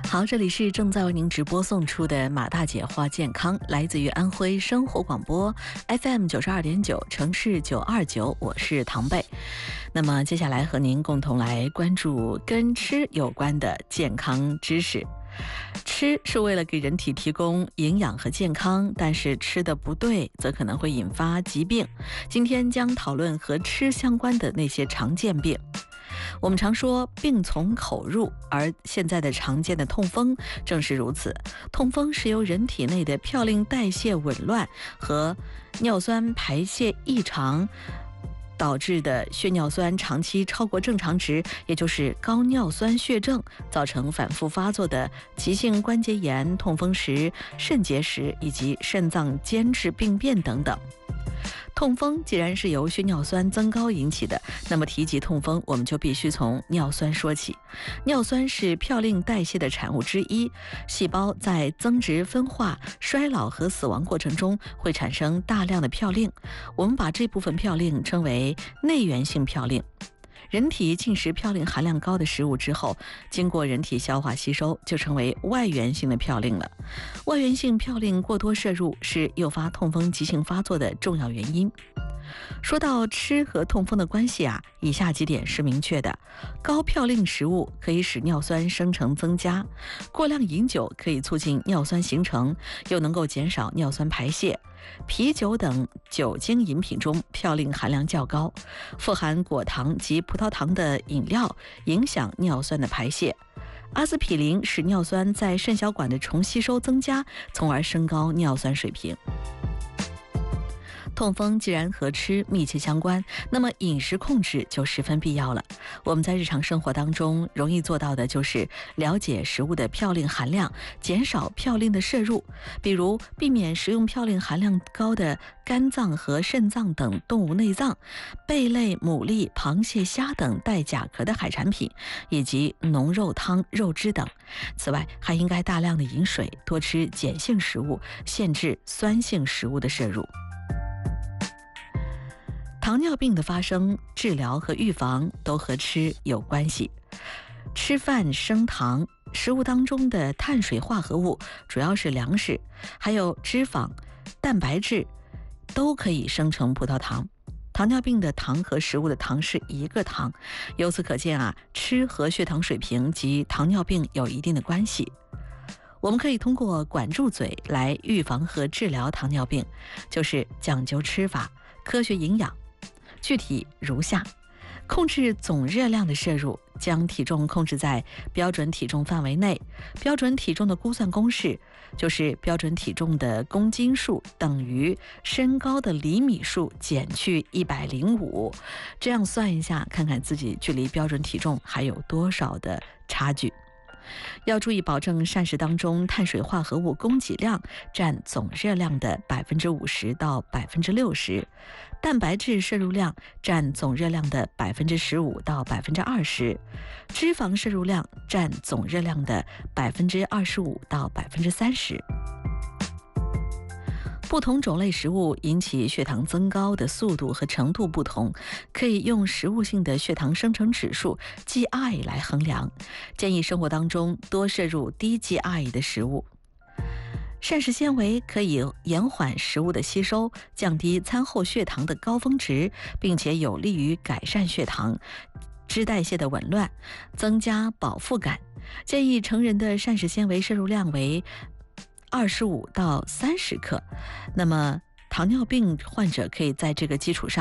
好，这里是正在为您直播送出的马大姐话健康，来自于安徽生活广播 FM92.9 城市929，我是唐贝。那么接下来和您共同来关注跟吃有关的健康知识。吃是为了给人体提供营养和健康，但是吃的不对则可能会引发疾病。今天将讨论和吃相关的那些常见病。我们常说病从口入，而现在的常见的痛风正是如此。痛风是由人体内的嘌呤代谢紊乱和尿酸排泄异常导致的血尿酸长期超过正常值，也就是高尿酸血症，造成反复发作的急性关节炎、痛风石、肾结石以及肾脏间质病变等等。痛风既然是由血尿酸增高引起的，那么提及痛风，我们就必须从尿酸说起。尿酸是嘌呤代谢的产物之一，细胞在增殖、分化、衰老和死亡过程中会产生大量的嘌呤，我们把这部分嘌呤称为内源性嘌呤。人体进食嘌呤含量高的食物之后，经过人体消化吸收，就成为外源性的嘌呤了。外源性嘌呤过多摄入是诱发痛风急性发作的重要原因。说到吃和痛风的关系以下几点是明确的：高嘌呤食物可以使尿酸生成增加，过量饮酒可以促进尿酸形成，又能够减少尿酸排泄。啤酒等酒精饮品中嘌呤含量较高，富含果糖及葡萄糖的饮料影响尿酸的排泄。阿司匹林使尿酸在肾小管的重吸收增加，从而升高尿酸水平。痛风既然和吃密切相关，那么饮食控制就十分必要了。我们在日常生活当中容易做到的就是了解食物的嘌呤含量，减少嘌呤的摄入，比如避免食用嘌呤含量高的肝脏和肾脏等动物内脏、贝类、牡蛎、螃蟹、虾等带甲壳的海产品，以及浓肉汤、肉汁等。此外，还应该大量的饮水，多吃碱性食物，限制酸性食物的摄入。糖尿病的发生、治疗和预防都和吃有关系。吃饭升糖，食物当中的碳水化合物主要是粮食，还有脂肪、蛋白质都可以生成葡萄糖。糖尿病的糖和食物的糖是一个糖，由此可见吃和血糖水平及糖尿病有一定的关系。我们可以通过管住嘴来预防和治疗糖尿病，就是讲究吃法、科学营养。具体如下：控制总热量的摄入，将体重控制在标准体重范围内。标准体重的估算公式就是标准体重的公斤数等于身高的厘米数减去105，这样算一下，看看自己距离标准体重还有多少的差距。要注意保证膳食当中碳水化合物供给量占总热量的50%到60%，蛋白质摄入量占总热量的15%到20%，脂肪摄入量占总热量的25%到30%。不同种类食物引起血糖增高的速度和程度不同，可以用食物性的血糖生成指数 GI 来衡量。建议生活当中多摄入低 GI 的食物。膳食纤维可以延缓食物的吸收，降低餐后血糖的高峰值，并且有利于改善血糖脂代谢的紊乱，增加饱腹感。建议成人的膳食纤维摄入量为25到30克。那么糖尿病患者可以在这个基础上